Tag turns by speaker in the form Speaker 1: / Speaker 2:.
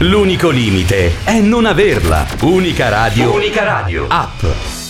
Speaker 1: L'unico limite è non averla. Unica Radio. Unica Radio. App.